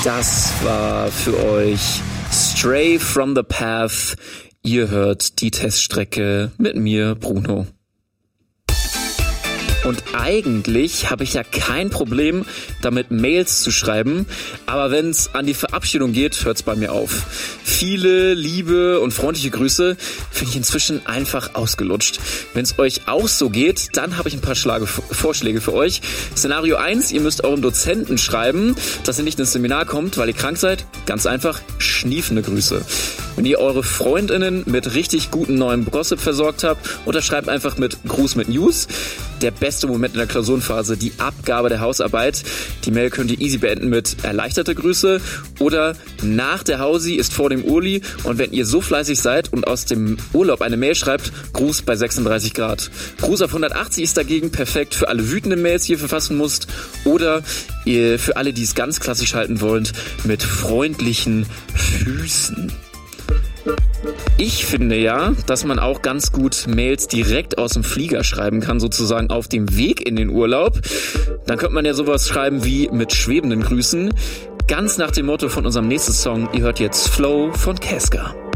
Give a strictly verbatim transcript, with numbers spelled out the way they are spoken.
Das war für euch Stray from the Path. Ihr hört die Teststrecke mit mir, Bruno. Und eigentlich habe ich ja kein Problem, damit Mails zu schreiben, aber wenn es an die Verabschiedung geht, hört es bei mir auf. Viele liebe und freundliche Grüße finde ich inzwischen einfach ausgelutscht. Wenn es euch auch so geht, dann habe ich ein paar Schlage, Vorschläge für euch. Szenario eins, ihr müsst eurem Dozenten schreiben, dass ihr nicht ins Seminar kommt, weil ihr krank seid. Ganz einfach, schniefende Grüße. Wenn ihr eure FreundInnen mit richtig guten neuen Gossip versorgt habt, unterschreibt einfach mit Gruß mit News. Der beste Moment in der Klausurenphase, die Abgabe der Hausarbeit. Die Mail könnt ihr easy beenden mit erleichterte Grüße oder nach der Hausi ist vor dem Urli, und wenn ihr so fleißig seid und aus dem Urlaub eine Mail schreibt, Gruß bei sechsunddreißig Grad. Gruß auf hundertachtzig ist dagegen perfekt für alle wütenden Mails, die ihr verfassen müsst, oder ihr, für alle, die es ganz klassisch halten wollt, mit freundlichen Füßen. Ich finde ja, dass man auch ganz gut Mails direkt aus dem Flieger schreiben kann, sozusagen auf dem Weg in den Urlaub. Dann könnte man ja sowas schreiben wie mit schwebenden Grüßen. Ganz nach dem Motto von unserem nächsten Song. Ihr hört jetzt Flow von Casca.